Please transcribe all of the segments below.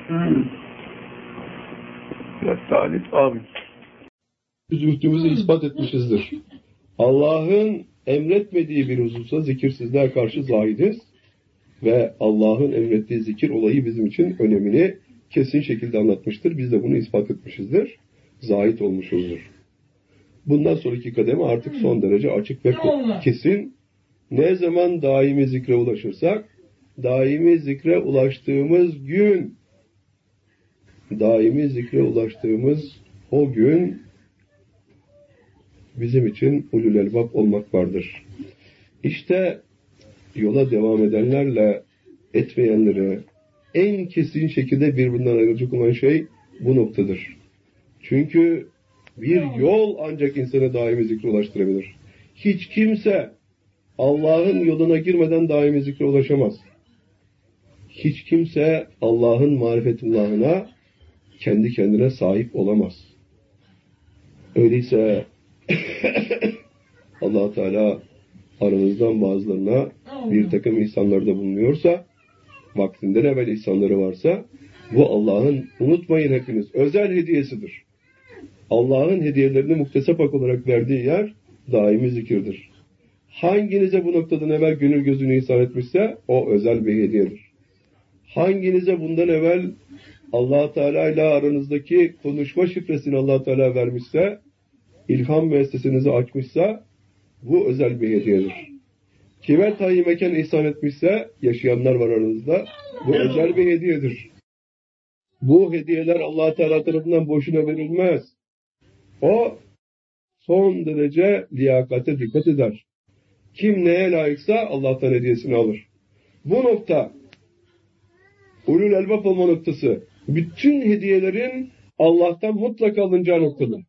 Biraz Talip abi. Zühdümüzü ispat etmişizdir. Allah'ın emretmediği bir hususa zikirsizliğe karşı zahidiz ve Allah'ın emrettiği zikir olayı bizim için önemini kesin şekilde anlatmıştır. Biz de bunu ispat etmişizdir. Zahid olmuşuzdur. Bundan sonraki kademe artık son derece açık ve kesin. Ne zaman daimi zikre ulaşırsak, daimi zikre ulaştığımız gün, daimi zikre ulaştığımız o gün bizim için ulul elbab olmak vardır. İşte yola devam edenlerle etmeyenlere en kesin şekilde birbirinden ayrılacak olan şey bu noktadır. Çünkü bir yol ancak insana daimi zikre ulaştırabilir. Hiç kimse Allah'ın yoluna girmeden daimi zikre ulaşamaz. Hiç kimse Allah'ın marifetullahına kendi kendine sahip olamaz. Öyleyse Allah Teala aranızdan bazılarına bir takım ihsanlarda bulunuyorsa, vaktinden evvel ihsanları varsa, bu Allah'ın, unutmayın hepiniz, özel hediyesidir. Allah'ın hediyelerini muktesap hak olarak verdiği yer daimi zikirdir. Hanginize bu noktadan evvel gönül gözünü ihsan etmişse o özel bir hediyedir. Hanginize bundan evvel Allah Teala ile aranızdaki konuşma şifresini Allah Teala vermişse, ilham müessesenizi açmışsa bu özel bir hediyedir. Kime tayyip mekan ihsan etmişse, yaşayanlar var aranızda, bu özel bir hediyedir. Bu hediyeler Allah Teala tarafından boşuna verilmez. O son derece liyakate dikkat eder. Kim neye layıksa Allah'tan hediyesini alır. Bu nokta, ulul elbab olma noktası, bütün hediyelerin Allah'tan mutlaka alınacağı noktadır.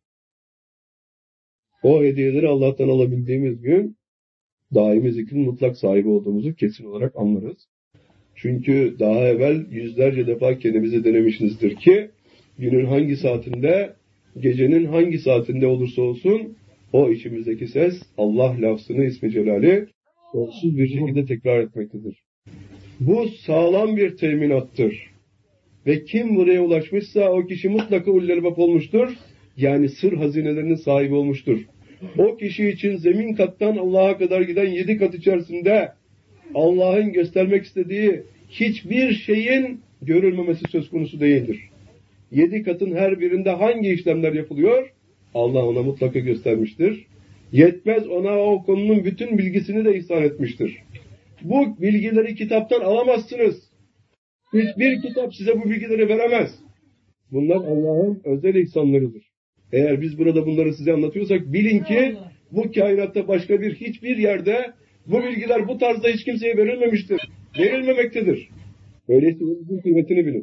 O hediyeleri Allah'tan alabildiğimiz gün, daimi zikrin mutlak sahibi olduğumuzu kesin olarak anlarız. Çünkü daha evvel yüzlerce defa kendimize denemişizdir ki, günün hangi saatinde, gecenin hangi saatinde olursa olsun, o içimizdeki ses, Allah lafzını, ismi celali, sonsuz bir şekilde tekrar etmektedir. Bu sağlam bir teminattır. Ve kim buraya ulaşmışsa, o kişi mutlaka ulul elbab olmuştur. Yani sır hazinelerinin sahibi olmuştur. O kişi için zemin kattan Allah'a kadar giden 7 kat içerisinde Allah'ın göstermek istediği hiçbir şeyin görülmemesi söz konusu değildir. 7 katın her birinde hangi işlemler yapılıyor? Allah ona mutlaka göstermiştir. Yetmez, ona o konunun bütün bilgisini de ihsan etmiştir. Bu bilgileri kitaptan alamazsınız. Hiçbir kitap size bu bilgileri veremez. Bunlar Allah'ın özel ihsanlarıdır. Eğer biz burada bunları size anlatıyorsak bilin ki bu kainatta başka hiçbir yerde bu bilgiler bu tarzda hiç kimseye verilmemiştir. Verilmemektedir. Öyleyse bunun kıymetini bilin.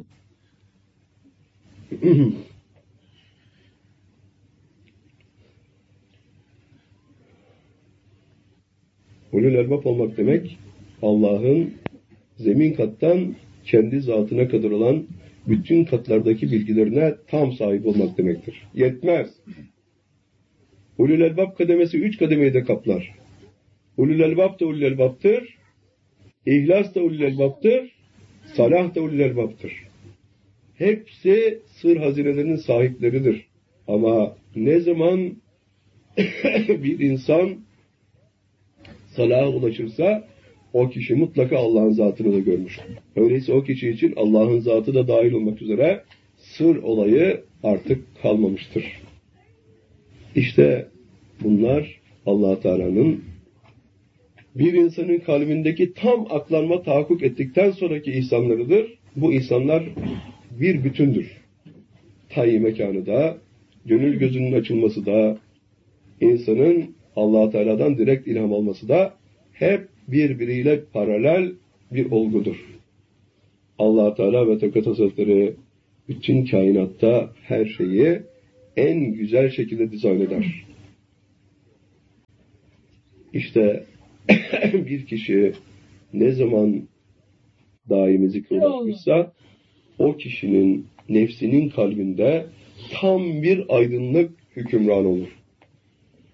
Ulul elbab olmak demek, Allah'ın zemin kattan kendi zatına kadar olan bütün katlardaki bilgilerine tam sahip olmak demektir. Yetmez. Ulul elbab kademesi 3 kademeyi de kaplar. Ulul elbab da ulul elbab'tır. İhlas da ulul elbab'tır. Salah da ulul elbab'tır. Hepsi sır hazinelerinin sahipleridir. Ama ne zaman bir insan salaha ulaşırsa o kişi mutlaka Allah'ın zatını da görmüştür. Öyleyse o kişi için Allah'ın zatı da dahil olmak üzere sır olayı artık kalmamıştır. İşte bunlar Allah Teala'nın bir insanın kalbindeki tam aklanma tahakkuk ettikten sonraki ihsanlarıdır. Bu ihsanlar bir bütündür. Tayyip mekanı da, gönül gözünün açılması da, insanın Allah Teala'dan direkt ilham alması da hep birbiriyle paralel bir olgudur. Allah Teala ve Tekat Hazretleri bütün kainatta her şeyi en güzel şekilde dizayn eder. İşte bir kişi ne zaman daimi zikre ulaşmışsa o kişinin nefsinin kalbinde tam bir aydınlık hükümran olur.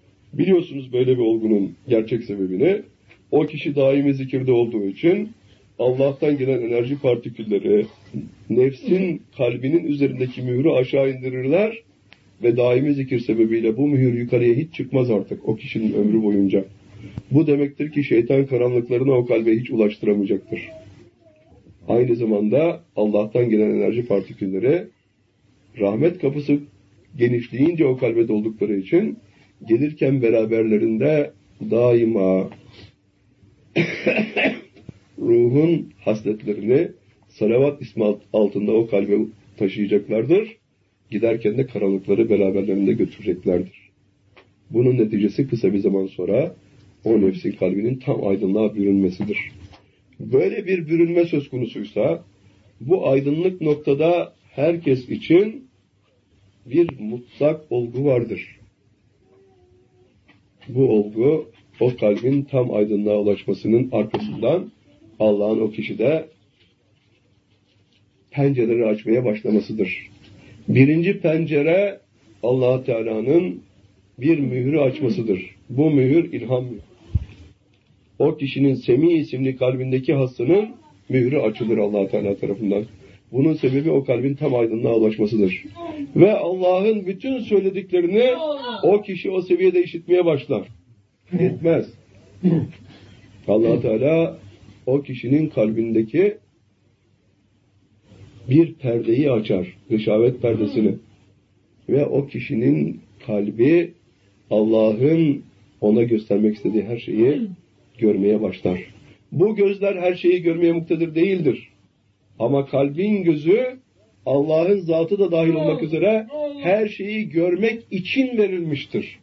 Biliyorsunuz böyle bir olgunun gerçek sebebini. O kişi daimi zikirde olduğu için Allah'tan gelen enerji partikülleri nefsin kalbinin üzerindeki mührü aşağı indirirler ve daimi zikir sebebiyle bu mühür yukarıya hiç çıkmaz artık o kişinin ömrü boyunca. Bu demektir ki şeytan karanlıklarını o kalbe hiç ulaştıramayacaktır. Aynı zamanda Allah'tan gelen enerji partikülleri rahmet kapısı genişleyince o kalbe doldukları için gelirken beraberlerinde daima ruhun hasletlerini salavat ismi altında o kalbe taşıyacaklardır. Giderken de karanlıkları beraberlerinde götüreceklerdir. Bunun neticesi kısa bir zaman sonra o nefsin kalbinin tam aydınlığa bürünmesidir. Böyle bir bürünme söz konusuysa bu aydınlık noktada herkes için bir mutlak olgu vardır. Bu olgu o kalbin tam aydınlığa ulaşmasının arkasından Allah'ın o kişide pencereleri açmaya başlamasıdır. Birinci pencere Allah Teala'nın bir mührü açmasıdır. Bu mühür ilham mührü. O kişinin Semi isimli kalbindeki hassının mührü açılır Allah Teala tarafından. Bunun sebebi o kalbin tam aydınlığa ulaşmasıdır. Ve Allah'ın bütün söylediklerini o kişi o seviyede işitmeye başlar. Yetmez. Allah Teala o kişinin kalbindeki bir perdeyi açar. Gışavet perdesini. Ve o kişinin kalbi Allah'ın ona göstermek istediği her şeyi görmeye başlar. Bu gözler her şeyi görmeye muktedir değildir. Ama kalbin gözü Allah'ın zatı da dahil olmak üzere her şeyi görmek için verilmiştir.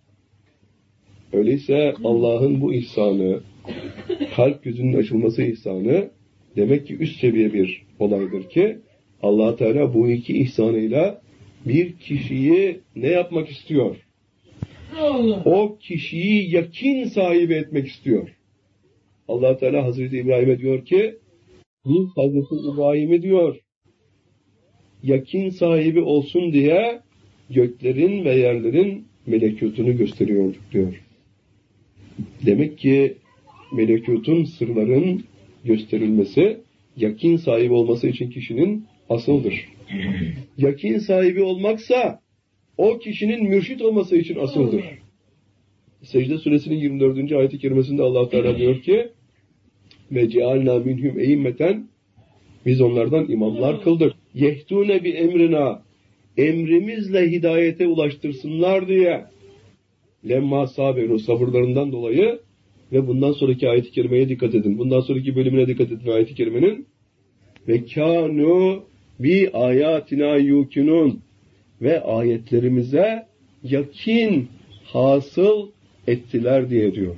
Öyleyse Allah'ın bu ihsanı, kalp gözünün açılması ihsanı demek ki üst seviye bir olaydır ki Allah Teala bu iki ihsanıyla bir kişiyi ne yapmak istiyor? O kişiyi yakin sahibi etmek istiyor. Allah Teala Hazreti İbrahim'e diyor ki biz Hazreti İbrahim'i diyor yakin sahibi olsun diye göklerin ve yerlerin melekutunu gösteriyorduk diyor. Demek ki melekutun, sırların gösterilmesi yakin sahibi olması için kişinin asıldır. Yakin sahibi olmaksa o kişinin mürşit olması için asıldır. Secde suresinin 24. ayet-i kerimesinde Allah Teala diyor ki ve cealna minhum e'immeten biz onlardan imamlar kıldık. Yehtune bi emrina emrimizle hidayete ulaştırsınlar diye lemma sabiru sabırlarından dolayı ve bundan sonraki ayet-i kerimeye dikkat edin. Bundan sonraki bölümüne dikkat edin ayet-i kerimenin. Ve kânû bi ayatina yukinun ve ayetlerimize yakin hasıl ettiler diye diyor.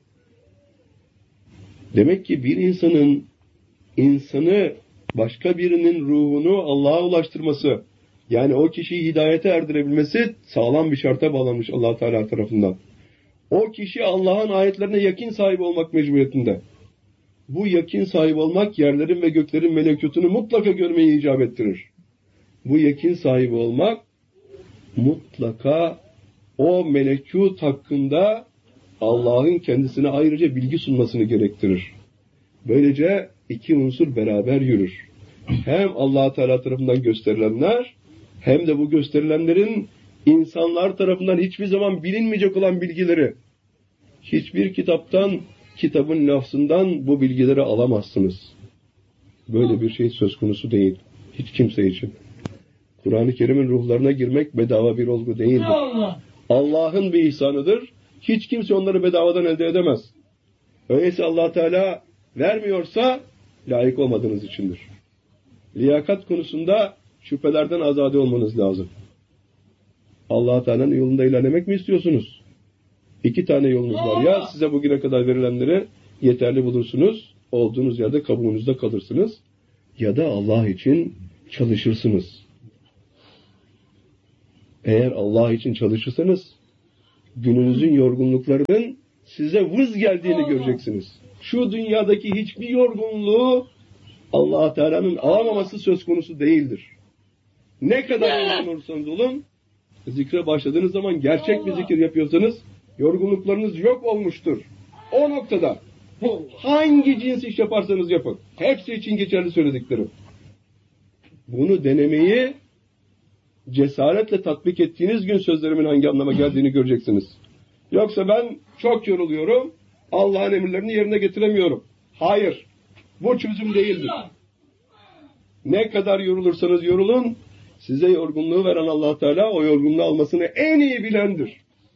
Demek ki bir insanı başka birinin ruhunu Allah'a ulaştırması, yani o kişiyi hidayete erdirebilmesi sağlam bir şarta bağlanmış Allah Teala tarafından. O kişi Allah'ın ayetlerine yakin sahibi olmak mecburiyetinde. Bu yakin sahibi olmak yerlerin ve göklerin melekutunu mutlaka görmeyi icap ettirir. Bu yakin sahibi olmak mutlaka o melekut hakkında Allah'ın kendisine ayrıca bilgi sunmasını gerektirir. Böylece iki unsur beraber yürür. Hem Allah Teala tarafından gösterilenler hem de bu gösterilenlerin insanlar tarafından hiçbir zaman bilinmeyecek olan bilgileri. Hiçbir kitaptan, kitabın lafzından bu bilgileri alamazsınız. Böyle bir şey söz konusu değil. Hiç kimse için. Kur'an-ı Kerim'in ruhlarına girmek bedava bir olgu değildir. Allah'ın bir ihsanıdır. Hiç kimse onları bedavadan elde edemez. Öyleyse Allah Teala vermiyorsa layık olmadığınız içindir. Liyakat konusunda şüphelerden azade olmanız lazım. Allah Teala'nın yolunda ilerlemek mi istiyorsunuz? İki tane yolunuz var. Ya size bugüne kadar verilenleri yeterli bulursunuz, olduğunuz yerde kabuğunuzda kalırsınız. Ya da Allah için çalışırsınız. Eğer Allah için çalışırsanız gününüzün yorgunluklarının size vız geldiğini göreceksiniz. Şu dünyadaki hiçbir yorgunluğu Allah Teala'nın alamaması söz konusu değildir. Ne kadar yorgun olursanız olun, zikre başladığınız zaman gerçek bir zikir yapıyorsanız yorgunluklarınız yok olmuştur. O noktada Hangi cins iş yaparsanız yapın. Hepsi için geçerli söylediklerim. Bunu denemeyi cesaretle tatbik ettiğiniz gün sözlerimin hangi anlama geldiğini göreceksiniz. Yoksa ben çok yoruluyorum, Allah'ın emirlerini yerine getiremiyorum. Hayır, bu çözüm değildir. Ne kadar yorulursanız yorulun, size yorgunluğu veren Allah Teala o yorgunluğu almasını en iyi bilendir.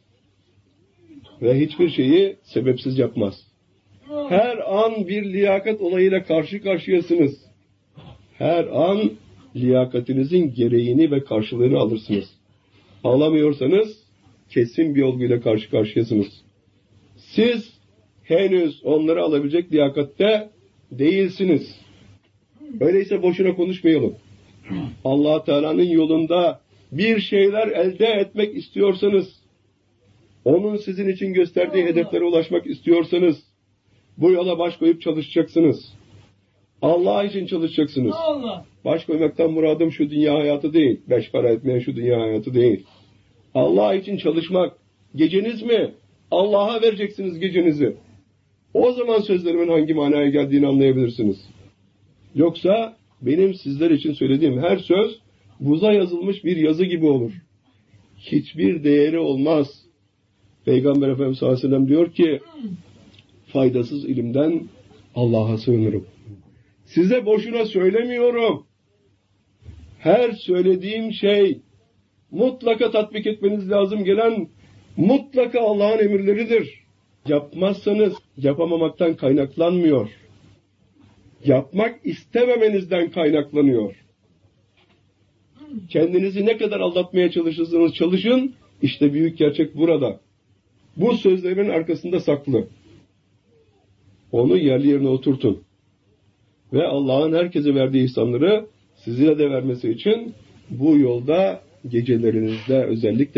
Ve hiçbir şeyi sebepsiz yapmaz. Her an bir liyakat olayıyla karşı karşıyasınız. Her an liyakatinizin gereğini ve karşılığını alırsınız. Alamıyorsanız kesin bir olguyla karşı karşıyasınız. Siz henüz onları alabilecek liyakatte değilsiniz. Öyleyse boşuna konuşmayalım. Allah Teala'nın yolunda bir şeyler elde etmek istiyorsanız, onun sizin için gösterdiği hedeflere ulaşmak istiyorsanız, bu yola baş koyup çalışacaksınız. Allah için çalışacaksınız. Baş koymaktan muradım şu dünya hayatı değil. Beş para etmeyen şu dünya hayatı değil. Allah için çalışmak. Geceniz mi? Allah'a vereceksiniz gecenizi. O zaman sözlerimin hangi manaya geldiğini anlayabilirsiniz. Yoksa benim sizler için söylediğim her söz buza yazılmış bir yazı gibi olur. Hiçbir değeri olmaz. Peygamber Efendimiz sallallahu aleyhi ve sellem diyor ki, faydasız ilimden Allah'a sığınırım. Size boşuna söylemiyorum. Her söylediğim şey mutlaka tatbik etmeniz lazım gelen mutlaka Allah'ın emirleridir. Yapmazsanız yapamamaktan kaynaklanmıyor. Yapmak istememenizden kaynaklanıyor. Kendinizi ne kadar aldatmaya çalışırsanız çalışın, işte büyük gerçek burada. Bu sözlerin arkasında saklı. Onu yerli yerine oturtun. Ve Allah'ın herkese verdiği ihsanları size de vermesi için bu yolda gecelerinizde, özellikle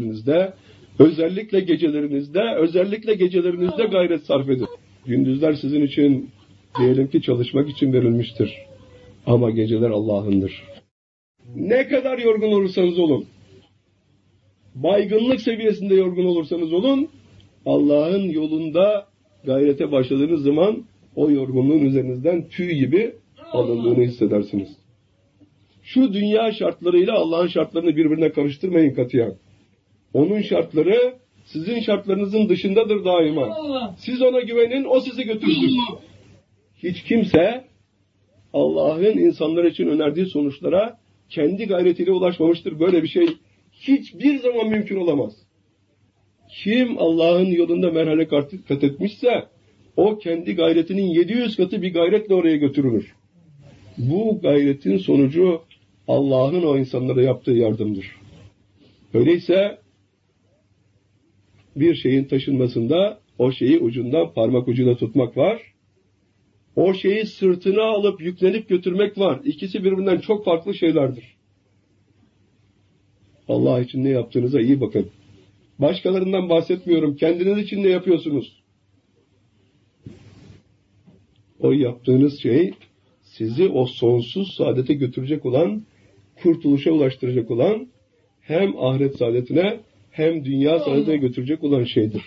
gecelerinizde gayret sarf edin. Gündüzler sizin için diyelim ki çalışmak için verilmiştir. Ama geceler Allah'ındır. Ne kadar yorgun olursanız olun, baygınlık seviyesinde yorgun olursanız olun, Allah'ın yolunda gayrete başladığınız zaman o yorgunluğun üzerinizden tüy gibi alındığını hissedersiniz. Şu dünya şartlarıyla Allah'ın şartlarını birbirine karıştırmayın katiyen. Onun şartları sizin şartlarınızın dışındadır daima. Siz ona güvenin, o sizi götürecek. Hiç kimse Allah'ın insanlar için önerdiği sonuçlara kendi gayretiyle ulaşmamıştır. Böyle bir şey hiçbir zaman mümkün olamaz. Kim Allah'ın yolunda merhale kat etmişse o kendi gayretinin 700 katı bir gayretle oraya götürülür. Bu gayretin sonucu Allah'ın o insanlara yaptığı yardımdır. Öyleyse bir şeyin taşınmasında o şeyi ucundan parmak ucuyla tutmak var. O şeyi sırtına alıp yüklenip götürmek var. İkisi birbirinden çok farklı şeylerdir. Allah için ne yaptığınıza iyi bakın. Başkalarından bahsetmiyorum. Kendiniz için ne yapıyorsunuz? O yaptığınız şey sizi o sonsuz saadete götürecek olan, kurtuluşa ulaştıracak olan hem ahiret saadetine hem dünya saadetine götürecek olan şeydir.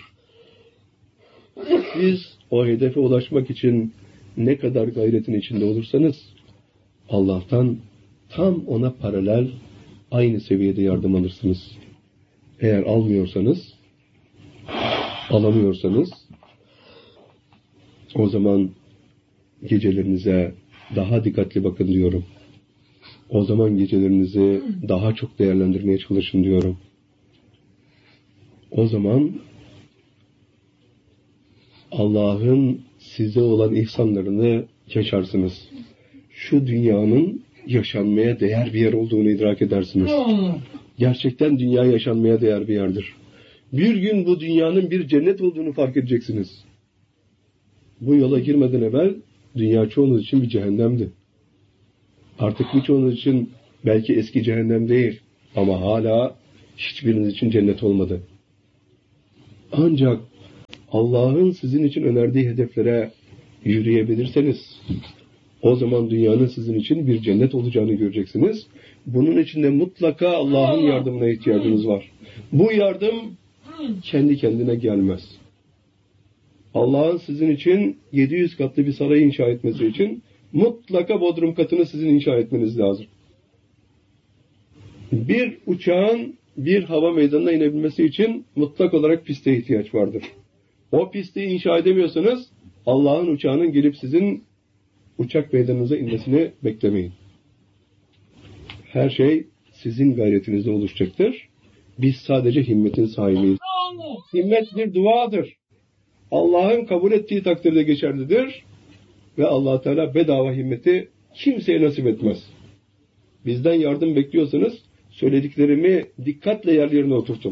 Siz o hedefe ulaşmak için ne kadar gayretin içinde olursanız Allah'tan tam ona paralel aynı seviyede yardım alırsınız. Eğer alamıyorsanız o zaman gecelerinize daha dikkatli bakın diyorum. O zaman gecelerinizi daha çok değerlendirmeye çalışın diyorum. O zaman Allah'ın size olan ihsanlarını yaşarsınız. Şu dünyanın yaşanmaya değer bir yer olduğunu idrak edersiniz. Gerçekten dünya yaşanmaya değer bir yerdir. Bir gün bu dünyanın bir cennet olduğunu fark edeceksiniz. Bu yola girmeden evvel dünya çoğunuz için bir cehennemdi. Artık birçoğunuz için belki eski cehennem değil ama hala hiçbiriniz için cennet olmadı. Ancak Allah'ın sizin için önerdiği hedeflere yürüyebilirseniz o zaman dünyanın sizin için bir cennet olacağını göreceksiniz. Bunun için de mutlaka Allah'ın yardımına ihtiyacınız var. Bu yardım kendi kendine gelmez. Allah'ın sizin için 700 katlı bir saray inşa etmesi için mutlaka bodrum katını sizin inşa etmeniz lazım. Bir uçağın bir hava meydanına inebilmesi için mutlak olarak piste ihtiyaç vardır. O pisti inşa edemiyorsanız Allah'ın uçağının gelip sizin uçak meydanınıza inmesini beklemeyin. Her şey sizin gayretinizde oluşacaktır. Biz sadece himmetin sahibiyiz. Himmet bir duadır. Allah'ın kabul ettiği takdirde geçerlidir. Ve Allah Teala bedava himmeti kimseye nasip etmez. Bizden yardım bekliyorsanız söylediklerimi dikkatle yerlerine oturtun.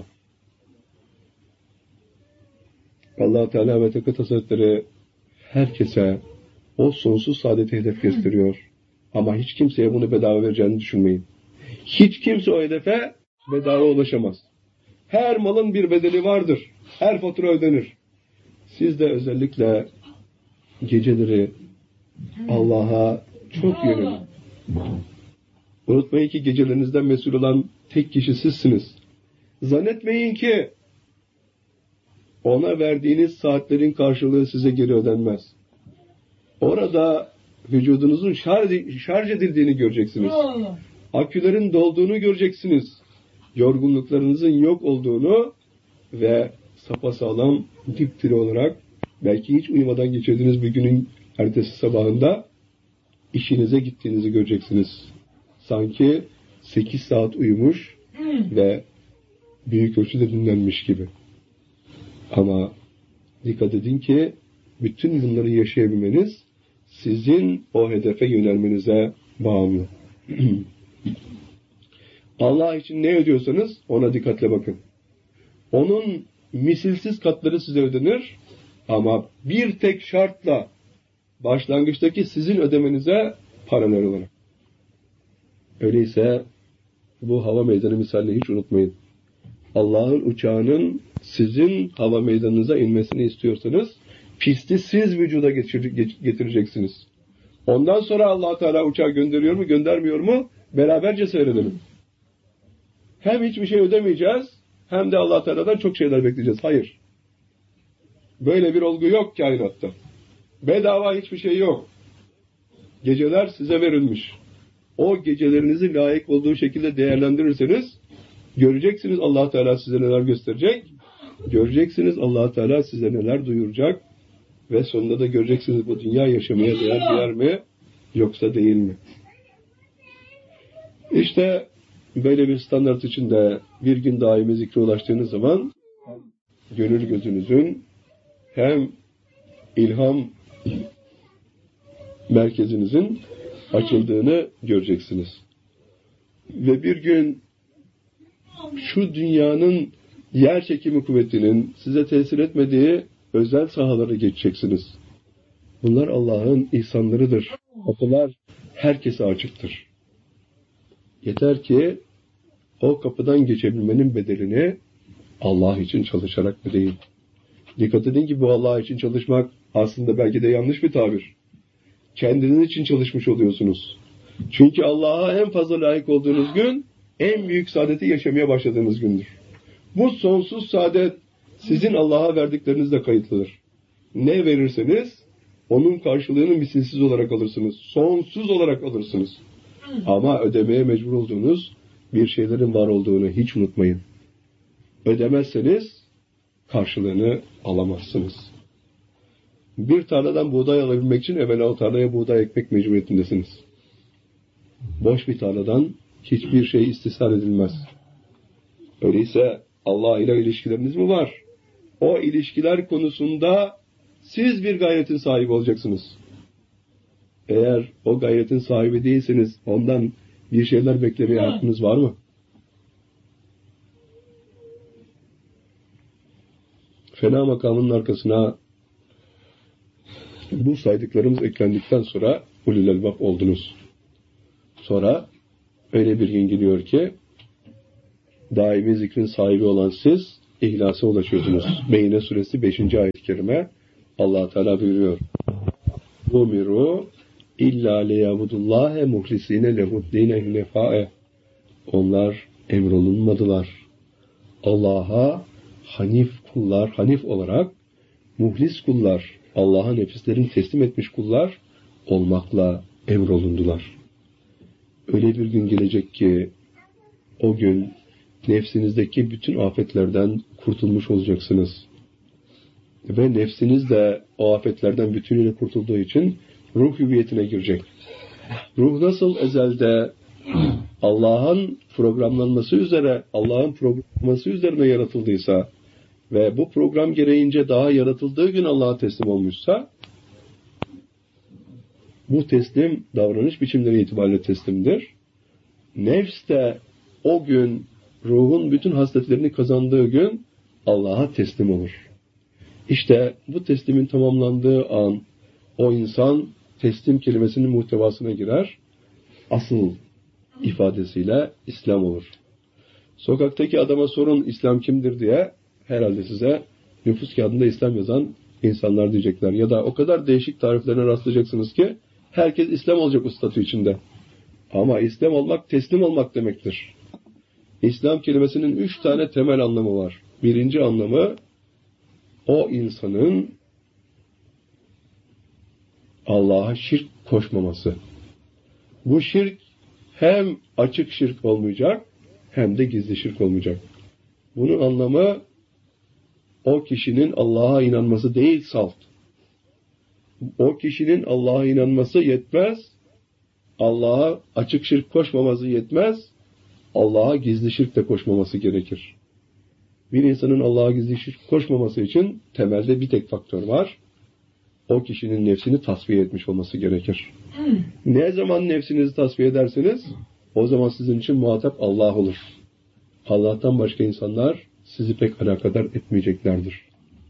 Allah Teala ve Tekaddes Hazretleri herkese o sonsuz saadeti hedef gösteriyor. Ama hiç kimseye bunu bedava vereceğini düşünmeyin. Hiç kimse o hedefe bedava ulaşamaz. Her malın bir bedeli vardır. Her fatura ödenir. Siz de özellikle geceleri Allah'a çok yönelin. Unutmayın ki gecelerinizden mesul olan tek kişi sizsiniz. Zannetmeyin ki ona verdiğiniz saatlerin karşılığı size geri ödenmez. Orada vücudunuzun şarj edildiğini göreceksiniz. Akülerin dolduğunu göreceksiniz. Yorgunluklarınızın yok olduğunu ve sapasağlam dipdiri olarak belki hiç uyumadan geçirdiğiniz bir günün ertesi sabahında işinize gittiğinizi göreceksiniz. Sanki 8 saat uyumuş ve büyük ölçüde dinlenmiş gibi. Ama dikkat edin ki bütün bunları yaşayabilmeniz sizin o hedefe yönelmenize bağımlı. Allah için ne ödüyorsanız ona dikkatle bakın. Onun misilsiz katları size ödenir ama bir tek şartla başlangıçtaki sizin ödemenize paralel olarak. Öyleyse bu hava meydanı misalini hiç unutmayın. Allah'ın uçağının sizin hava meydanınıza inmesini istiyorsanız pisti siz vücuda getireceksiniz. Ondan sonra Allah Teala uçağı gönderiyor mu göndermiyor mu beraberce seyredelim. Hem hiçbir şey ödemeyeceğiz hem de Allah Teala'dan çok şeyler bekleyeceğiz. Hayır. Böyle bir olgu yok kainatta. Bedava hiçbir şey yok. Geceler size verilmiş. O gecelerinizi layık olduğu şekilde değerlendirirseniz göreceksiniz Allah Teala size neler gösterecek. Göreceksiniz Allah Teala size neler duyuracak. Ve sonunda da göreceksiniz bu dünya yaşamaya değer mi yoksa değil mi? İşte böyle bir standart içinde bir gün daimi zikre ulaştığınız zaman gönül gözünüzün hem ilham merkezinizin açıldığını göreceksiniz. Ve bir gün şu dünyanın yer çekimi kuvvetinin size tesir etmediği özel sahalara geçeceksiniz. Bunlar Allah'ın ihsanlarıdır. Kapılar herkese açıktır. Yeter ki o kapıdan geçebilmenin bedelini Allah için çalışarak mı değil. Dikkat edin ki bu Allah için çalışmak aslında belki de yanlış bir tabir. Kendiniz için çalışmış oluyorsunuz. Çünkü Allah'a en fazla layık olduğunuz gün en büyük saadeti yaşamaya başladığınız gündür. Bu sonsuz saadet sizin Allah'a verdiklerinizle kayıtlıdır. Ne verirseniz onun karşılığını misilsiz olarak alırsınız. Sonsuz olarak alırsınız. Ama ödemeye mecbur olduğunuz bir şeylerin var olduğunu hiç unutmayın. Ödemezseniz karşılığını alamazsınız. Bir tarladan buğday alabilmek için evvela o tarlaya buğday ekmek mecburiyetindesiniz. Boş bir tarladan hiçbir şey istisnar edilmez. Öyleyse Allah ile ilişkileriniz mi var? O ilişkiler konusunda siz bir gayretin sahibi olacaksınız. Eğer o gayretin sahibi değilseniz ondan bir şeyler beklemeye hakkınız var mı? Fena makamının arkasına bu saydıklarımız eklendikten sonra ulul elbab oldunuz. Sonra öyle bir gün geliyor ki daimi zikrin sahibi olan siz ihlasa ulaşıyorsunuz. Beyne suresi 5. ayet-i kerime Allah Teala buyuruyor. Umiru illa liyabudullâhe muhlisîne lehuddîne hünefâe. Onlar emrolunmadılar. Allah'a hanif kullar, hanif olarak muhlis kullar, Allah'a nefislerini teslim etmiş kullar olmakla emrolundular. Öyle bir gün gelecek ki o gün nefsinizdeki bütün afetlerden kurtulmuş olacaksınız. Ve nefsiniz de o afetlerden bütünüyle kurtulduğu için ruh hüviyetine girecek. Ruh nasıl ezelde Allah'ın programlanması üzerine yaratıldıysa ve bu program gereğince daha yaratıldığı gün Allah'a teslim olmuşsa, bu teslim davranış biçimleri itibariyle teslimdir. Nefs de o gün ruhun bütün hasletlerini kazandığı gün Allah'a teslim olur. İşte bu teslimin tamamlandığı an o insan teslim kelimesinin muhtevasına girer. Asıl ifadesiyle İslam olur. Sokaktaki adama sorun İslam kimdir diye, herhalde size nüfus kağıdında İslam yazan insanlar diyecekler. Ya da o kadar değişik tariflerine rastlayacaksınız ki herkes İslam olacak o statü içinde. Ama İslam olmak teslim olmak demektir. İslam kelimesinin 3 tane temel anlamı var. Birinci anlamı, o insanın Allah'a şirk koşmaması. Bu şirk hem açık şirk olmayacak hem de gizli şirk olmayacak. Bunun anlamı o kişinin Allah'a inanması değil salt. O kişinin Allah'a inanması yetmez. Allah'a açık şirk koşmaması yetmez. Allah'a gizli şirk de koşmaması gerekir. Bir insanın Allah'a gizli şirk koşmaması için temelde bir tek faktör var. O kişinin nefsini tasfiye etmiş olması gerekir. Ne zaman nefsinizi tasfiye ederseniz o zaman sizin için muhatap Allah olur. Allah'tan başka insanlar sizi pek alakadar etmeyeceklerdir.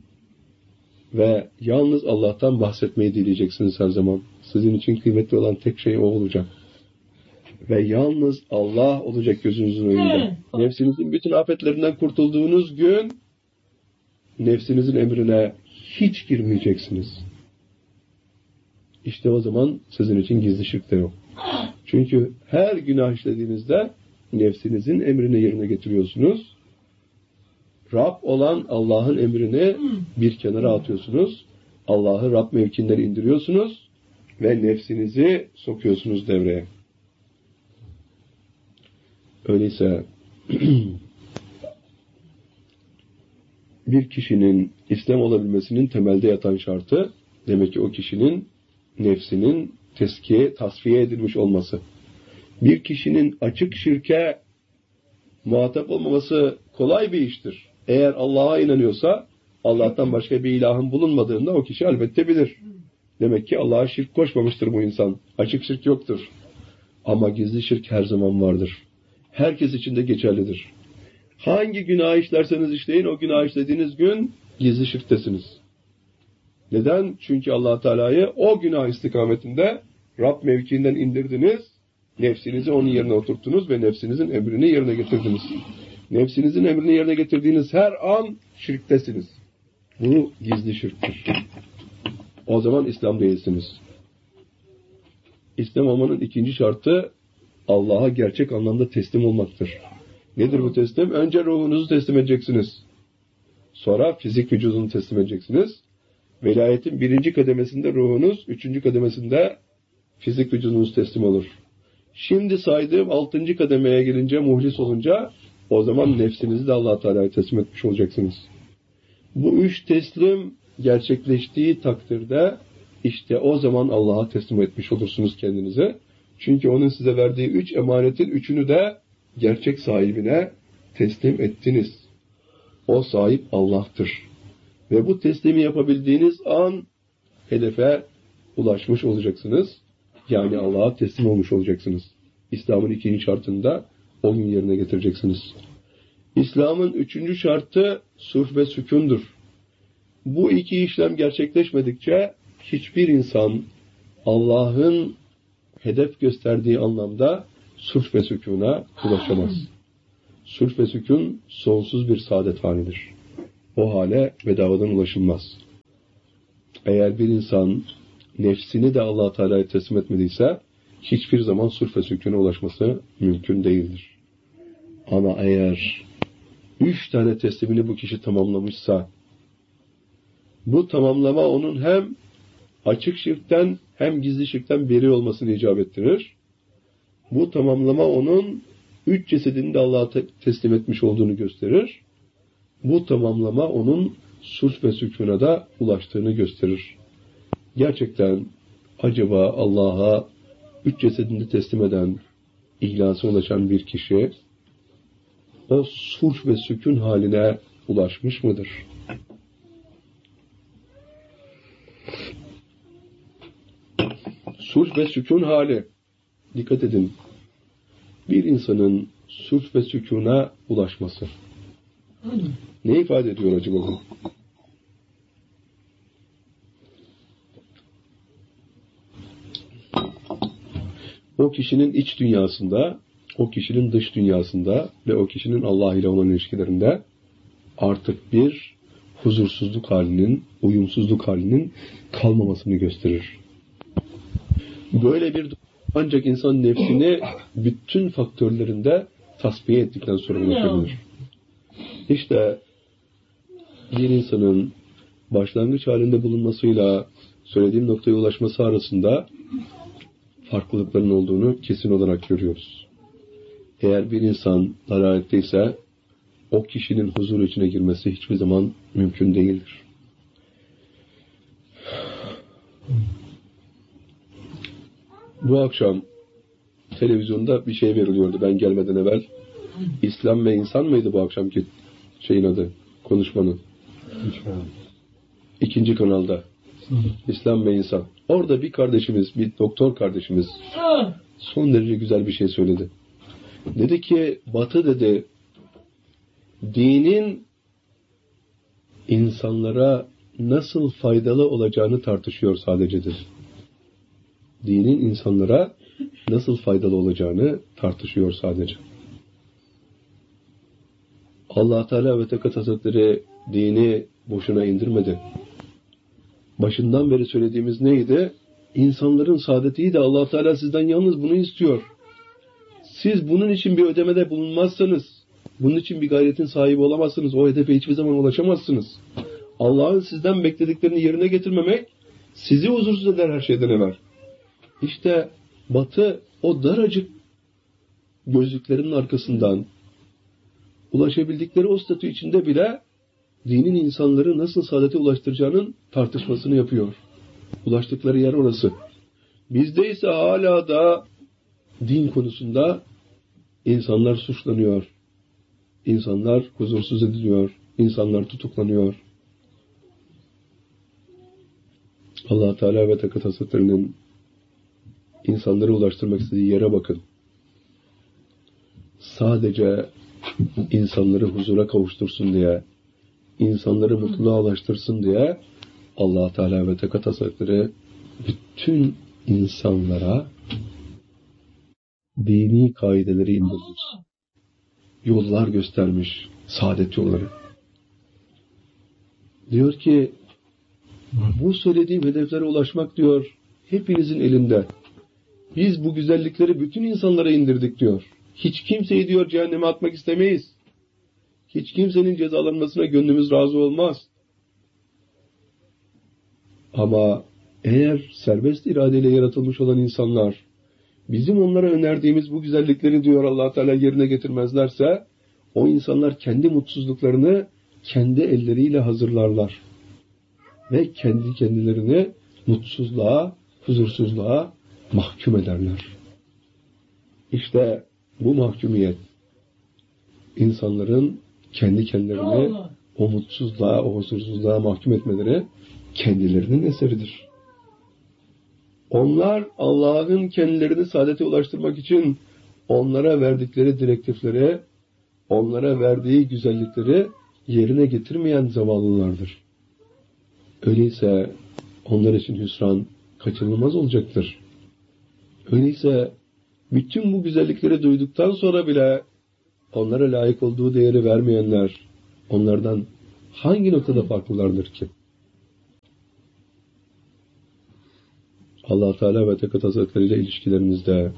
Ve yalnız Allah'tan bahsetmeyi dileyeceksiniz her zaman. Sizin için kıymetli olan tek şey o olacak. Ve yalnız Allah olacak gözünüzün önünde. Nefsinizin bütün afetlerinden kurtulduğunuz gün nefsinizin emrine hiç girmeyeceksiniz. İşte o zaman sizin için gizli şirk de yok. Çünkü her günah işlediğinizde nefsinizin emrini yerine getiriyorsunuz. Rab olan Allah'ın emrini bir kenara atıyorsunuz. Allah'ı Rab mevkiinden indiriyorsunuz ve nefsinizi sokuyorsunuz devreye. Öyleyse bir kişinin İslam olabilmesinin temelde yatan şartı, demek ki o kişinin nefsinin tasfiye edilmiş olması. Bir kişinin açık şirke muhatap olmaması kolay bir iştir. Eğer Allah'a inanıyorsa, Allah'tan başka bir ilahın bulunmadığında o kişi elbette bilir. Demek ki Allah'a şirk koşmamıştır bu insan. Açık şirk yoktur. Ama gizli şirk her zaman vardır. Herkes için de geçerlidir. Hangi günah işlerseniz işleyin, o günah işlediğiniz gün gizli şirktesiniz. Neden? Çünkü Allah Teala'yı o günah istikametinde Rab mevkiinden indirdiniz, nefsinizi onun yerine oturttunuz ve nefsinizin emrini yerine getirdiniz. Nefsinizin emrini yerine getirdiğiniz her an şirktesiniz. Bu gizli şirktir. O zaman İslam değilsiniz. İslam olmanın ikinci şartı Allah'a gerçek anlamda teslim olmaktır. Nedir bu teslim? Önce ruhunuzu teslim edeceksiniz. Sonra fizik vücudunu teslim edeceksiniz. Velayetin 1. kademesinde ruhunuz, 3. kademesinde fizik vücudunuz teslim olur. Şimdi saydığım 6. kademeye gelince, muhlis olunca, o zaman nefsinizi de Allah Teala'ya teslim etmiş olacaksınız. Bu 3 teslim gerçekleştiği takdirde işte o zaman Allah'a teslim etmiş olursunuz kendinize. Çünkü onun size verdiği 3 emanetin 3'ünü de gerçek sahibine teslim ettiniz. O sahip Allah'tır. Ve bu teslimi yapabildiğiniz an hedefe ulaşmış olacaksınız. Yani Allah'a teslim olmuş olacaksınız. İslam'ın 2. şartında o gün yerine getireceksiniz. İslam'ın 3. şartı sulh ve sükundur. Bu 2 işlem gerçekleşmedikçe hiçbir insan Allah'ın hedef gösterdiği anlamda sulh ve sükûna ulaşamaz. Sulh ve sükûn sonsuz bir saadet halidir. O hale bedavadan ulaşılmaz. Eğer bir insan nefsini de Allah Teala'ya teslim etmediyse hiçbir zaman sulh ve sükûna ulaşması mümkün değildir. Ama eğer 3 tane teslimini bu kişi tamamlamışsa Bu tamamlama onun hem açık şirkten hem gizli şirkten beri olmasını icap ettirir. Bu tamamlama onun 3 cesedini de Allah'a teslim etmiş olduğunu gösterir. Bu tamamlama onun sulh ve sükûna da ulaştığını gösterir. Gerçekten acaba Allah'a 3 cesedini teslim eden, ihlasa ulaşan bir kişi o sulh ve sükun haline ulaşmış mıdır? Sulh ve sükun hali. Dikkat edin. Bir insanın sulh ve sükûna ulaşması. Ne ifade ediyor acaba bu? O kişinin iç dünyasında, o kişinin dış dünyasında ve o kişinin Allah ile olan ilişkilerinde artık bir huzursuzluk halinin, uyumsuzluk halinin kalmamasını gösterir. Böyle bir ancak insan nefsini bütün faktörlerinde tasfiye ettikten sonra ulaşabilir. İşte bir insanın başlangıç halinde bulunmasıyla söylediğim noktaya ulaşması arasında farklılıkların olduğunu kesin olarak görüyoruz. Eğer bir insan dalaletteyse o kişinin huzur içine girmesi hiçbir zaman mümkün değildir. Bu akşam televizyonda bir şey veriliyordu ben gelmeden evvel. İslam ve insan mıydı bu akşamki şeyin adı, konuşmanın? İkinci kanalda. İslam ve insan. Orada bir kardeşimiz, bir doktor kardeşimiz son derece güzel bir şey söyledi. Dedi ki, Batı dedi, dinin insanlara nasıl faydalı olacağını tartışıyor sadece dedi. Dinin insanlara nasıl faydalı olacağını tartışıyor sadece. Allah Teala ve Tekaddes Hazretleri dini boşuna indirmedi. Başından beri söylediğimiz neydi? İnsanların saadetiydi. Allah Teala sizden yalnız bunu istiyor. Siz bunun için bir ödemede bulunmazsanız, bunun için bir gayretin sahibi olamazsınız. O hedefe hiçbir zaman ulaşamazsınız. Allah'ın sizden beklediklerini yerine getirmemek sizi huzursuz eder her şeyden evvel. İşte Batı o daracık gözlüklerinin arkasından ulaşabildikleri o statü içinde bile dinin insanları nasıl saadete ulaştıracağının tartışmasını yapıyor. Ulaştıkları yer orası. Bizde ise hala da din konusunda insanlar suçlanıyor. İnsanlar huzursuz ediliyor. İnsanlar tutuklanıyor. Allah Teala ve Tekaddes Hazretleri'nin insanları ulaştırmak istediği yere bakın. Sadece insanları huzura kavuştursun diye, insanları mutluluğa ulaştırsın diye Allah Teala ve Tekaddes Hazretleri bütün insanlara dini kaideleri indirmiş. Yollar göstermiş, saadet yolları. Diyor ki, bu söylediğim hedeflere ulaşmak diyor, hepinizin elinde. Biz bu güzellikleri bütün insanlara indirdik diyor. Hiç kimseyi diyor cehenneme atmak istemeyiz. Hiç kimsenin cezalanmasına gönlümüz razı olmaz. Ama eğer serbest iradeyle yaratılmış olan insanlar bizim onlara önerdiğimiz bu güzellikleri diyor Allah Teala yerine getirmezlerse o insanlar kendi mutsuzluklarını kendi elleriyle hazırlarlar. Ve kendi kendilerini mutsuzluğa, huzursuzluğa mahkum ederler. İşte bu mahkumiyet insanların kendi kendilerini o mutsuzluğa, o huzursuzluğa mahkum etmeleri kendilerinin eseridir. Onlar Allah'ın kendilerini saadete ulaştırmak için onlara verdikleri direktifleri, onlara verdiği güzellikleri yerine getirmeyen zavallılardır. Öyleyse onlar için hüsran kaçınılmaz olacaktır. Öyleyse bütün bu güzellikleri duyduktan sonra bile onlara layık olduğu değeri vermeyenler onlardan hangi noktada farklılardır ki? Allah Teala ve Tekaddes Hazretleri ile ilişkilerinizde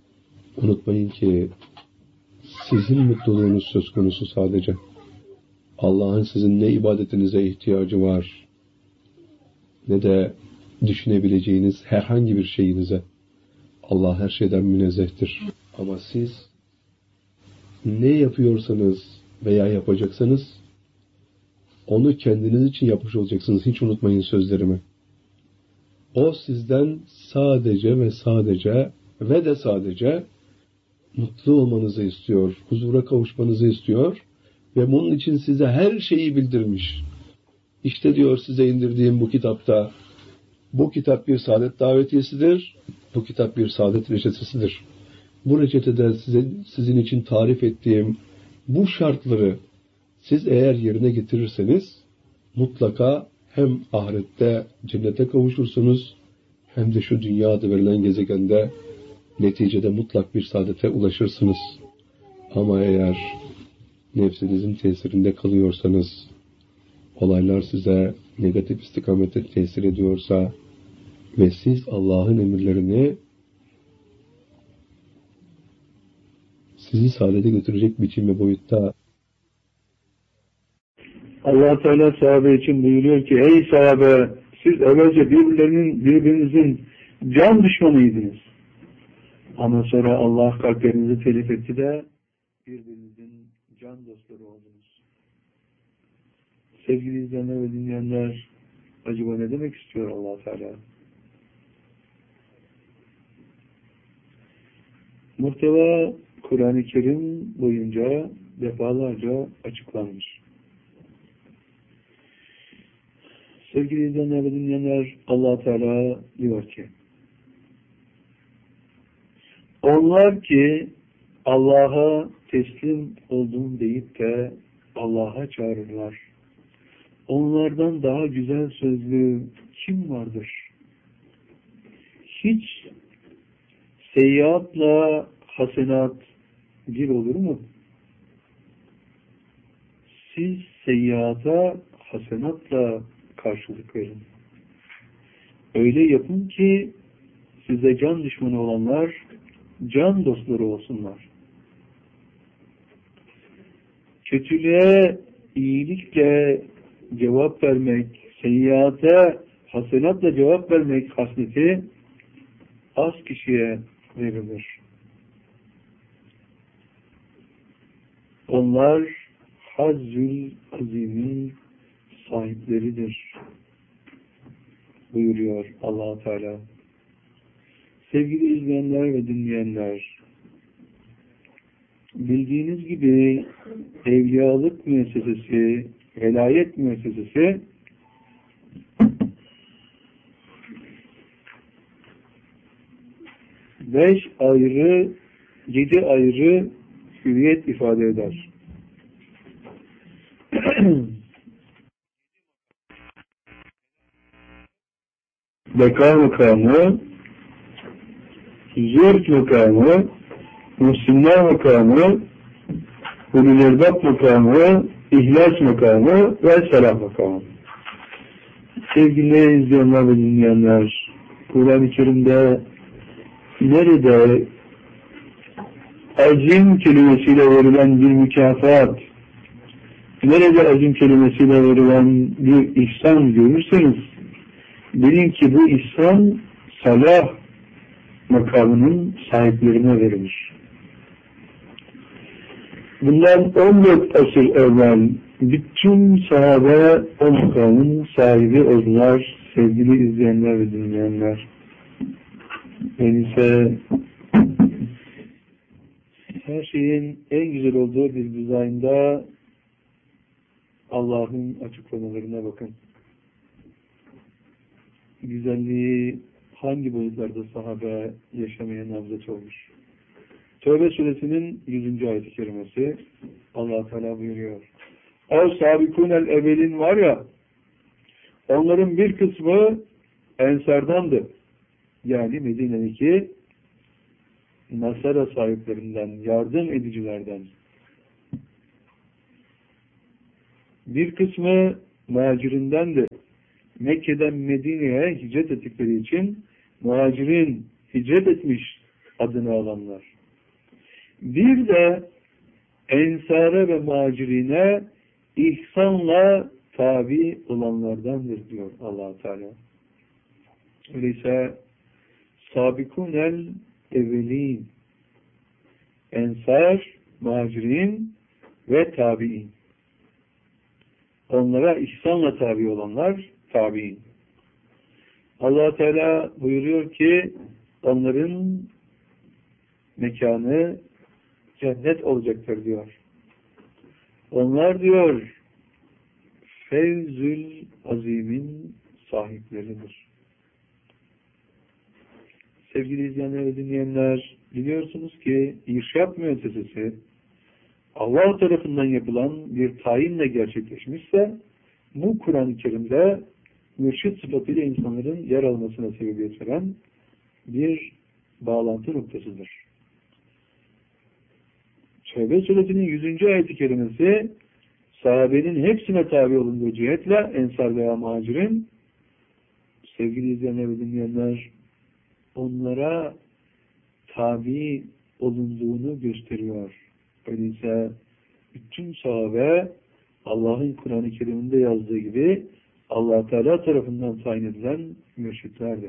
unutmayın ki sizin mutluluğunuz söz konusu sadece. Allah'ın sizin ne ibadetinize ihtiyacı var, ne de düşünebileceğiniz herhangi bir şeyinize. Allah her şeyden münezzehtir. Ama siz ne yapıyorsanız veya yapacaksanız onu kendiniz için yapmış olacaksınız. Hiç unutmayın sözlerimi. O sizden sadece ve sadece mutlu olmanızı istiyor, huzura kavuşmanızı istiyor ve bunun için size her şeyi bildirmiş. İşte diyor size indirdiğim bu kitapta, bu kitap bir saadet davetiyesidir, bu kitap bir saadet reçetesidir. Bu reçetede sizin için tarif ettiğim bu şartları siz eğer yerine getirirseniz mutlaka hem ahirette cennete kavuşursunuz hem de şu dünyada verilen gezegende neticede mutlak bir saadete ulaşırsınız. Ama eğer nefsinizin tesirinde kalıyorsanız, olaylar size negatif istikamette tesir ediyorsa ve siz Allah'ın emirlerini sizi saadete götürecek biçim ve boyutta Allah Teala sahabe için buyuruyor ki ey sahabe siz evvelce birbirinizin can düşmanıydınız. Ama sonra Allah kalplerinizi telif etti de birbirinizin can dostları oldunuz. Sevgili izleyenler ve dinleyenler, acaba ne demek istiyor Allah Teala? Muhteva Kur'an-ı Kerim boyunca defalarca açıklanmış. Sevgili izleyenler ve dinleyenler, Allah Teala diyor ki onlar ki Allah'a teslim oldum deyip de Allah'a çağırırlar. Onlardan daha güzel sözlü kim vardır? Hiç seyyiatla hasenat bir olur mu? Siz seyyiata hasenatla karşılık verin. Öyle yapın ki size can düşmanı olanlar can dostları olsunlar. Kötülüğe iyilikle cevap vermek, seyyiate hasenatla cevap vermek hasleti az kişiye verilir. Onlar Hazzül Azim'in sahipleridir buyuruyor Allah Teala. Sevgili izleyenler ve dinleyenler, bildiğiniz gibi evliyalık müessesesi, velayet müessesesi 5 ayrı, 7 ayrı hüviyet ifade eder. Beka makamı, zühd makamı, Müslüman makamı, Hulul-Erbab makamı, İhlas makamı ve Selah makamı. Sevgili izleyenler ve dinleyenler, Kur'an-ı Kerim'de nerede acim kelimesiyle verilen bir mükafat, nerede acim kelimesiyle verilen bir ihsan görürseniz, bilin ki bu ihsan salah makamının sahiplerine verilir. Bundan 14 asır evvel bütün sahabe o makamın sahibi oldular sevgili izleyenler ve dinleyenler. Ben ise her şeyin en güzel olduğu bir dizaynda Allah'ın açıklamalarına bakın. Güzelliği hangi boyutlarda sahabe yaşamaya namzet olmuş. Tövbe suresinin 100. ayet-i kerimesi Allah Teala buyuruyor. O sabikûnel evvelin var ya, onların bir kısmı Ensardandı. Yani Medine'deki Nasara sahiplerinden, yardım edicilerden. Bir kısmı muhacirindendi. Mekke'den Medine'ye hicret ettikleri için muhacirin hicret etmiş adını alanlar. Bir de Ensara ve muhacirine ihsanla tabi olanlardandır diyor Allah Teala. Öyleyse sabikunel evvelin, ensar, muhacirin ve tabi'in. Onlara ihsanla tabi olanlar tabi'in. Allah Teala buyuruyor ki onların mekanı cennet olacaktır diyor. Onlar diyor fevzül azimin sahipleridir. Sevgili izleyenler ve dinleyenler, biliyorsunuz ki irşad müessesesi Allah tarafından yapılan bir tayinle gerçekleşmişse bu Kur'an-ı Kerim'de mürşid sıfatıyla insanların yer almasına sebebiyet veren bir bağlantı noktasıdır. Tevbe suresinin 100. ayet-i kerimesi sahabenin hepsine tabi olunduğu cihetle ensar veya muhacirin, sevgili izleyenler ve dinleyenler, onlara tabi olunduğunu gösteriyor. Öyleyse bütün sahabe Allah'ın Kur'an-ı Kerim'inde yazdığı gibi Allah Teala tarafından tayin edilen mürşitlerdi.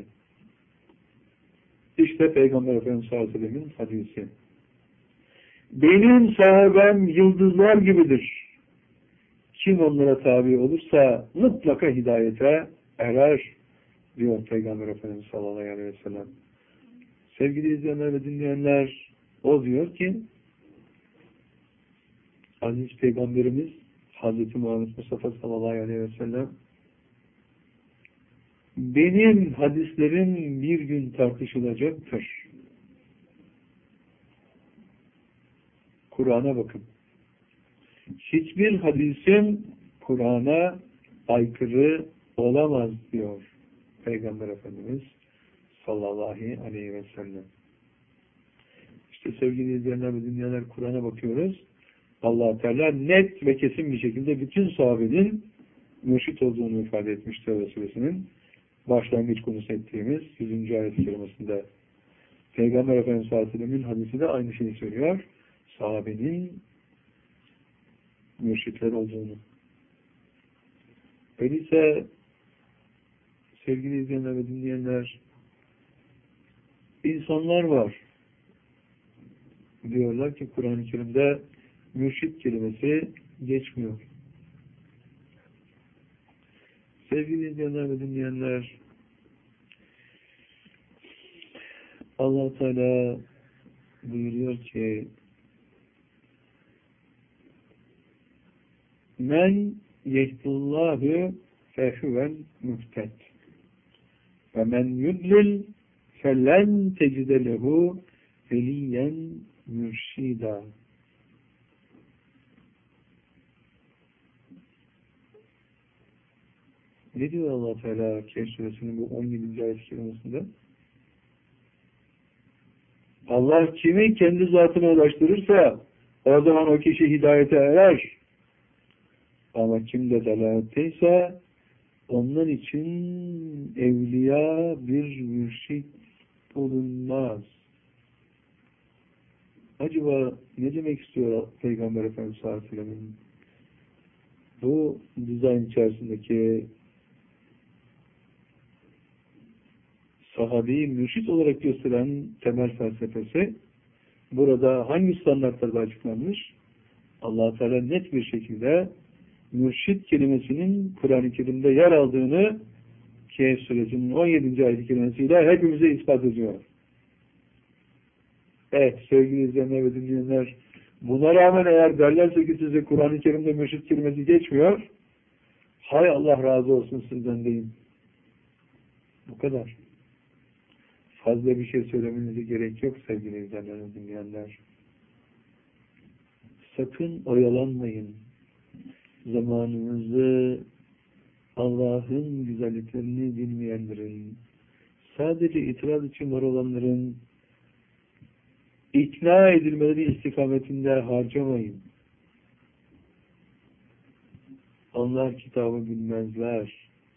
İşte Peygamber Efendimiz sallallahu aleyhi ve sellem'in hadisi. Benim sahabem yıldızlar gibidir. Kim onlara tabi olursa mutlaka hidayete erer diyor Peygamber Efendimiz sallallahu aleyhi ve sellem. Sevgili izleyenler ve dinleyenler, o diyor ki Aziz Peygamberimiz Hazreti Muhammed Mustafa sallallahu aleyhi ve sellem, benim hadislerim bir gün tartışılacaktır. Kur'an'a bakın. Hiçbir hadisim Kur'an'a aykırı olamaz diyor Peygamber Efendimiz sallallahu aleyhi ve sellem. İşte sevgili izleyenler ve dinleyenler, Kur'an'a bakıyoruz. Allah Teala net ve kesin bir şekilde bütün sahabenin mürşit olduğunu ifade etmiş Tevbe suresinin başlangıç konusu ettiğimiz 100. ayet-i kerimesinde. Peygamber Efendimiz sallallahu aleyhi ve sellem'in hadisi de aynı şeyi söylüyor. Sahabenin mürşitler olduğunu. Öyleyse sevgili izleyenler ve dinleyenler, insanlar var. Diyorlar ki Kur'an-ı Kerim'de mürşit kelimesi geçmiyor. Sevgili izleyenler ve dinleyenler, Allah Teala buyuruyor ki men yehdullahu fehuvel muhted ve men yudlil felen tecide lehu veliyen mürşida. Ne diyor Allah Teala Kehf suresinin bu 17. ayet-i kerimesinde? Allah kimi kendi zatına ulaştırırsa o zaman o kişi hidayete erer. Ama kim de delaletteyse onun için evliya bir mürşit bulunmaz. Acaba ne demek istiyor Peygamber Efendimiz sallallahu aleyhi ve sellem'in bu dizayn içerisindeki sahabeyi mürşit olarak gösteren temel felsefesi burada hangi standartlarda açıklanmış? Allah Teala net bir şekilde mürşit kelimesinin Kur'an-ı Kerim'de yer aldığını Kehf suresinin 17. ayet-i kerimesiyle hepimize ispat ediyor. Evet sevgili izleyenler ve dinleyenler, buna rağmen eğer derlerse ki size Kur'an-ı Kerim'de mürşit kelimesi geçmiyor, hay Allah razı olsun sizden deyin. Bu kadar. Fazla bir şey söylemenize gerek yok sevgili izleyenler ve dinleyenler. Sakın oyalanmayın. Zamanınızı Allah'ın güzelliklerini bilmeyenlerin, sadece itiraz için var olanların ikna edilmeleri istikametinde harcamayın. Onlar kitabı bilmezler.